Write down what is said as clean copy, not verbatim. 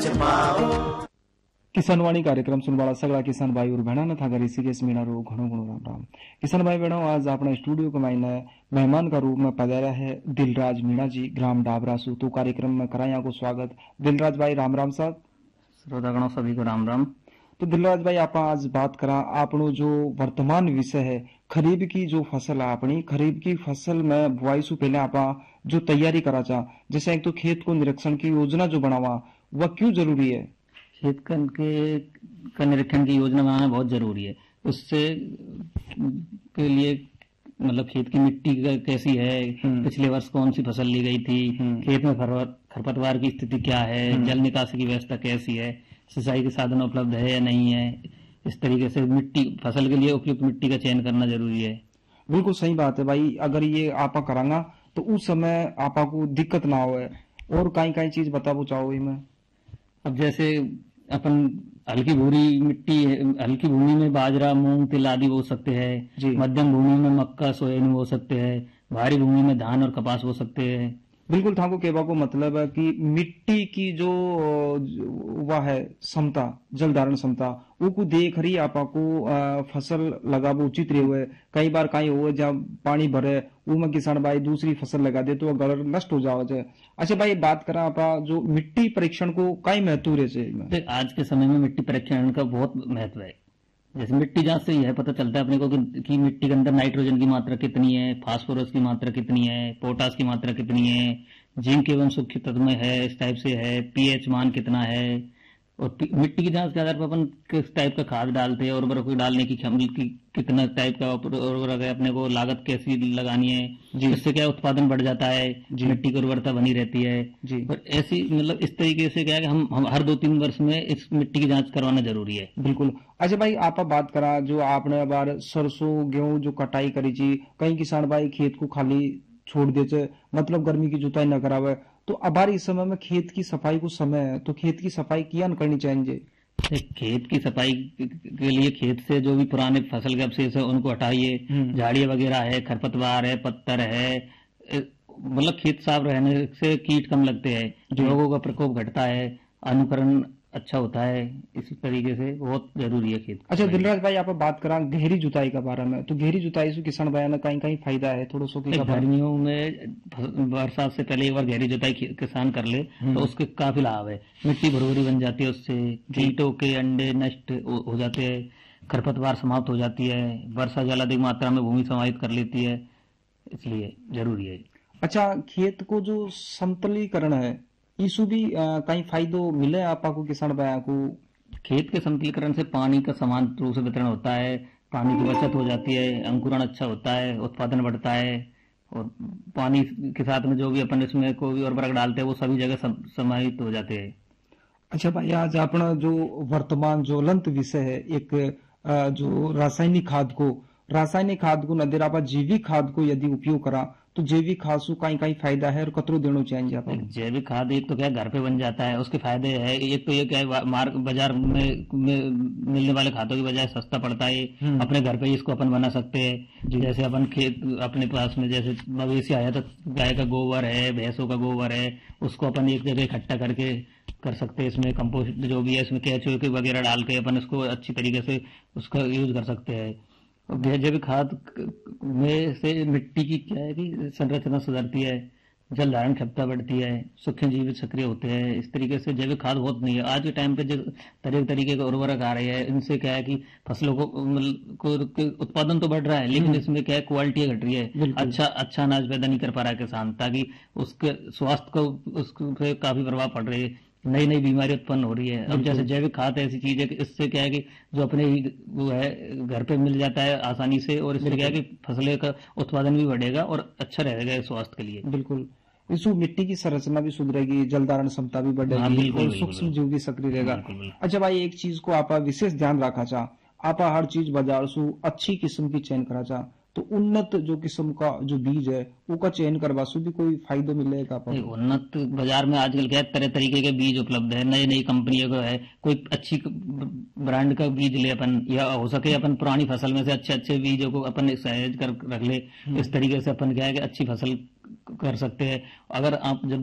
किसानवाणी कार्यक्रम सुनवाड़ा सगड़ा किसान भाई और बहना था घर इसी के मीणा रो घणो घणो राम राम। किसान भाई बहनों, आज अपने स्टूडियो के मायने मेहमान का रूप में पधारा है दिलराज मीणा जी ग्राम डाबरासू। तो कार्यक्रम में कराया को स्वागत। दिलराज भाई राम राम साहब। श्रोतागणों सभी को राम राम। तो दिलराज भाई आप आज बात करा आपनो जो वर्तमान विषय है खरीब की जो फसल है अपनी खरीब की फसल में बुआई से पहले आप जो तैयारी करा चाह, जैसे एक तो खेत को निरीक्षण की योजना जो बनावा वह क्यों जरूरी है? खेत का निरीक्षण की योजना बनाना बहुत जरूरी है। उससे के लिए मतलब खेत की मिट्टी कैसी है, पिछले वर्ष कौन सी फसल ली गई थी, खेत में खरपतवार की स्थिति क्या है, जल निकासी की व्यवस्था कैसी है, सिंचाई के साधन उपलब्ध है या नहीं है। इस तरीके से मिट्टी फसल के लिए उपयुक्त मिट्टी का चयन करना जरूरी है। बिल्कुल सही बात है भाई। अगर ये आपा करांगा तो उस समय आपा को दिक्कत ना हो। और कई कई चीज बताबो चाहो मैं। अब जैसे अपन हल्की भूरी मिट्टी हल्की भूमि में बाजरा मूंग तिल आदि बो सकते हैं। मध्यम भूमि में मक्का सोयाबीन बो सकते हैं। भारी भूमि में धान और कपास बो सकते हैं। बिल्कुल थाको कहवा को मतलब है कि मिट्टी की जो वह है क्षमता, जल धारण क्षमता वो देख रही आपा को फसल लगाबो उचित रहे हुए। कई बार कहीं हो जब पानी भरे वो में किसान भाई दूसरी फसल लगा दे तो वह गलत नष्ट हो जाओ। अच्छा भाई, बात करा आपा जो मिट्टी परीक्षण को कई महत्व रहे। आज के समय में मिट्टी परीक्षण का बहुत महत्व है। जैसे मिट्टी जांच से यह पता चलता है अपने को कि मिट्टी के अंदर नाइट्रोजन की मात्रा कितनी है, फास्फोरस की मात्रा कितनी है, पोटास की मात्रा कितनी है, जिंक एवं सूक्ष्म तत्व में है, इस टाइप से है, पीएच मान कितना है। और मिट्टी की जांच के आधार पर अपन किस टाइप का खाद डालते हैं, उर्वरक डालने की कितना टाइप का उर्वरक है, अपने को लागत कैसी लगानी है, इससे क्या उत्पादन बढ़ जाता है, मिट्टी की उर्वरता बनी रहती है। और ऐसी मतलब इस तरीके से क्या है कि हम हर 2-3 वर्ष में इस मिट्टी की जांच करवाना जरूरी है। बिल्कुल। अच्छा भाई, आप बात करा जो आपने बार सरसों गेहूं जो कटाई करी थी, कई किसान भाई खेत को खाली छोड़ दे, मतलब गर्मी की जुताई न करावे, तो अब इस समय में खेत की सफाई को समय है तो खेत की सफाई किया न करनी चाहिए। खेत की सफाई के लिए खेत से जो भी पुराने फसल के अवशेष है उनको हटाइए। झाड़ियां वगैरह है, खरपतवार है, पत्थर है, मतलब खेत साफ रहने से कीट कम लगते हैं, रोगों का प्रकोप घटता है, अनुकरण अच्छा होता है। इसी तरीके से बहुत जरूरी है खेत। अच्छा दिलराज भाई, आप बात करा गहरी जुताई का बारे में, तो गहरी जुताई से किसान भाई कहीं कहीं फायदा है थोड़ा सो। गर्मियों में बरसात से पहले एक बार गहरी जुताई किसान कर ले तो उसके काफी लाभ है। मिट्टी भुरभुरी बन जाती है, उससे कीटों के अंडे नष्ट हो जाते हैं, खरपतवार समाप्त हो जाती है, वर्षा जल अधिक मात्रा में भूमि समाहित कर लेती है, इसलिए जरूरी है। अच्छा, खेत को जो समतलीकरण है इसु भी कहीं फायदो मिले आपा को किसान भाई को? खेत के समतलीकरण से पानी का समान रूप से वितरण होता है, पानी की बचत हो जाती है, अंकुरण अच्छा होता है, उत्पादन बढ़ता है। और पानी के साथ में जो भी अपन इसमें कोई भी उर्वरक डालते हैं वो सभी जगह समाहित हो जाते हैं। अच्छा भाई, आज अपना जो वर्तमान ज्वलंत विषय है एक जो रासायनिक खाद को नदेर आप जैविक खाद को यदि उपयोग करा तो जैविक खाद से कहीं कहीं फायदा है और कतरो देना चाहिए आप? जैविक खाद एक तो क्या घर पे बन जाता है, उसके फायदे है। एक तो ये क्या है बाजार में मिलने वाले खादों की बजाय सस्ता पड़ता है। अपने घर पे इसको अपन बना सकते हैं। जैसे अपन खेत अपने पास में जैसे मवेशी आया तो गाय का गोबर है, भैंसों का गोबर है, उसको अपन एक जगह इकट्ठा करके कर सकते हैं। इसमें कंपोस्ट जो भी है इसमें केचुए वगैरह डाल के अपन इसको अच्छी तरीके से उसका यूज कर सकते हैं। जैविक खाद में से मिट्टी की क्या है कि संरचना सुधरती है, जल धारण क्षमता बढ़ती है, सूक्ष्म जीव सक्रिय होते हैं। इस तरीके से जैविक खाद बहुत नहीं है। आज के टाइम पे जो तरह तरीके के उर्वरक आ रहे हैं इनसे क्या है कि फसलों को उत्पादन तो बढ़ रहा है लेकिन इसमें क्या है क्वालिटी घट रही है। अच्छा अनाज पैदा नहीं कर पा रहा है किसान, ताकि उसके स्वास्थ्य को उसके काफी प्रभाव पड़ रही है, नई नई बीमारी उत्पन्न हो रही है। अब जैसे जैविक खाद ऐसी चीज है कि इससे क्या है कि जो अपने ही वो है घर पे मिल जाता है आसानी से, और इससे क्या है कि फसलें का उत्पादन भी बढ़ेगा और अच्छा रहेगा स्वास्थ्य के लिए। बिल्कुल, इसमें मिट्टी की संरचना भी सुधरेगी, जल धारण क्षमता भी बढ़ेगी और सूक्ष्म जीव भी सक्रिय रहेगा। अच्छा भाई, एक चीज को आप विशेष ध्यान रखा चाह, आप हर चीज बाजार से अच्छी किस्म की चयन करा चाह, तो उन्नत जो किस्म का जो बीज है उसका चयन करवा से भी कोई फायदा मिलेगा? उन्नत बाजार में आजकल क्या तरह तरीके के बीज उपलब्ध है, नई नई कंपनियों का है, कोई अच्छी ब्रांड का बीज ले अपन, या हो सके अपन पुरानी फसल में से अच्छे अच्छे बीजों को अपन सहेज कर रख ले। इस तरीके से अपन क्या है कि अच्छी फसल कर सकते हैं। अगर आप जब